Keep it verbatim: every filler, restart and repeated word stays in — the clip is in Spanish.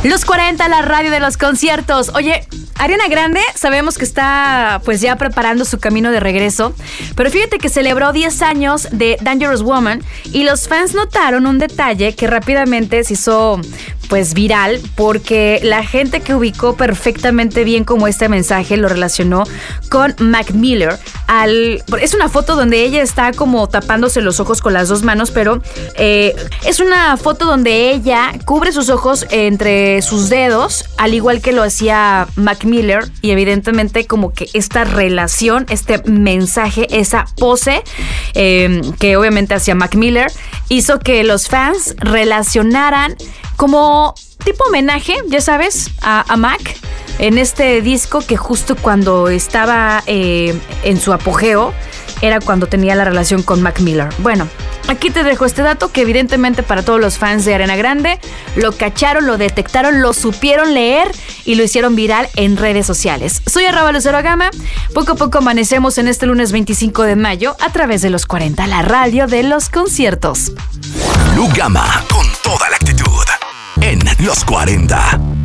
Los cuarenta, la radio de los conciertos. Oye, Ariana Grande sabemos que está pues ya preparando su camino de regreso, pero fíjate que celebró diez años de Dangerous Woman y los fans notaron un detalle que rápidamente se hizo pues viral, porque la gente que ubicó perfectamente bien como este mensaje lo relacionó con Mac Miller. Al, es una foto donde ella está como tapándose los ojos con las dos manos, pero eh, es una foto donde ella cubre sus ojos entre sus dedos, al igual que lo hacía Mac Miller, y evidentemente como que esta relación, este mensaje, esa pose eh, que obviamente hacía Mac Miller, hizo que los fans relacionaran como tipo homenaje, ya sabes, a, a Mac en este disco, que justo cuando estaba eh, en su apogeo era cuando tenía la relación con Mac Miller. Bueno, aquí te dejo este dato que evidentemente para todos los fans de Ariana Grande lo cacharon, lo detectaron, lo supieron leer y lo hicieron viral en redes sociales. Soy arroba Lucero Gama. Poco a poco amanecemos en este lunes veinticinco de mayo a través de los cuarenta, la radio de los conciertos. Lu Gama, con toda la actitud en los cuarenta.